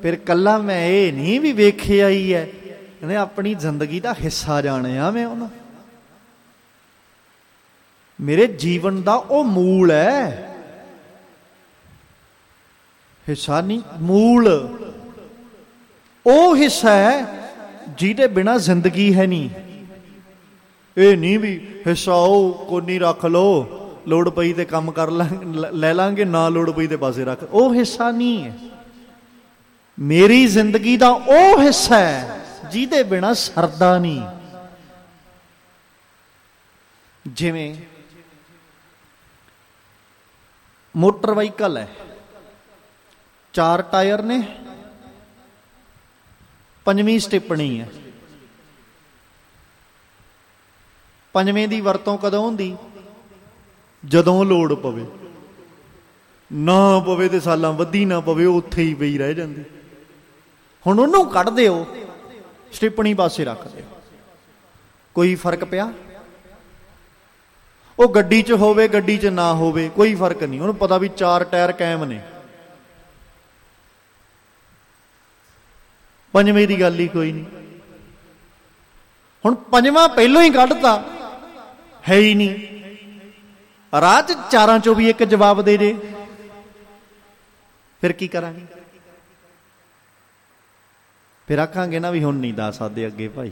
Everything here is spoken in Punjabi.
ਫਿਰ ਕੱਲਾ ਮੈਂ ਇਹ ਨਹੀਂ ਵੀ ਵੇਖਿਆ ਹੀ ਹੈ, ਕਹਿੰਦੇ ਆਪਣੀ ਜ਼ਿੰਦਗੀ ਦਾ ਹਿੱਸਾ ਜਾਣਿਆ ਮੈਂ ਉਹਨੂੰ। ਮੇਰੇ ਜੀਵਨ ਦਾ ਉਹ ਮੂਲ ਹੈ, ਹਿੱਸਾ ਨਹੀਂ, ਮੂਲ ਉਹ ਹਿੱਸਾ ਹੈ ਜਿਹਦੇ ਬਿਨਾਂ ਜ਼ਿੰਦਗੀ ਹੈ ਨਹੀਂ। ਇਹ ਨਹੀਂ ਵੀ ਹਿੱਸਾ ਉਹ ਕੋਨੀ ਰੱਖ ਲਓ, ਲੋੜ ਪਈ ਤੇ ਕੰਮ ਕਰ ਲੈ ਲਾਂਗੇ, ਨਾ ਲੋੜ ਪਈ ਤੇ ਪਾਸੇ ਰੱਖ, ਉਹ ਹਿੱਸਾ ਨਹੀਂ ਹੈ। ਮੇਰੀ ਜ਼ਿੰਦਗੀ ਦਾ ਉਹ ਹਿੱਸਾ ਹੈ ਜਿਹਦੇ ਬਿਨਾਂ ਸਰਦਾ ਨਹੀਂ। ਜਿਵੇਂ ਮੋਟਰ ਵਹੀਕਲ ਹੈ, 4 ਟਾਇਰ ਨੇ, 5ਵੀਂ ਸਟਿੱਪਣੀ ਹੈ। 5ਵੇਂ ਦੀ ਵਰਤੋਂ ਕਦੋਂ ਹੁੰਦੀ? ਜਦੋਂ ਲੋੜ ਪਵੇ, ਨਾ ਪਵੇ ਤੇ ਸਾਲਾਂ ਵੱਧੀ ਨਾ ਪਵੇ, ਉੱਥੇ ਹੀ ਪਈ ਰਹਿ ਜਾਂਦੀ। ਹੁਣ ਉਹਨੂੰ ਕੱਢ ਦਿਓ, ਸਟਿੱਪਣੀ ਪਾਸੇ ਰੱਖ ਦਿਓ, ਕੋਈ ਫਰਕ ਪਿਆ? ਉਹ ਗੱਡੀ 'ਚ ਹੋਵੇ ਗੱਡੀ 'ਚ ਨਾ ਹੋਵੇ ਕੋਈ ਫਰਕ ਨਹੀਂ, ਉਹਨੂੰ ਪਤਾ ਵੀ 4 ਟਾਇਰ ਕਾਇਮ ਨੇ। 5ਵੇਂ ਦੀ ਗੱਲ ਹੀ ਕੋਈ ਨਹੀਂ। ਹੁਣ 5ਵਾਂ ਪਹਿਲੋਂ ਹੀ ਕੱਢਤਾ, ਹੈ ਹੀ ਨਹੀਂ। ਰਾਹ 'ਚ 4 ਚੋਂ ਵੀ ਇੱਕ ਜਵਾਬ ਦੇ ਜੇ, ਫਿਰ ਕੀ ਕਰਾਂਗੇ? ਫਿਰ ਆਖਾਂਗੇ ਨਾ ਵੀ ਹੁਣ ਨਹੀਂ ਦੱਸ ਸਕਦੇ ਅੱਗੇ ਭਾਈ,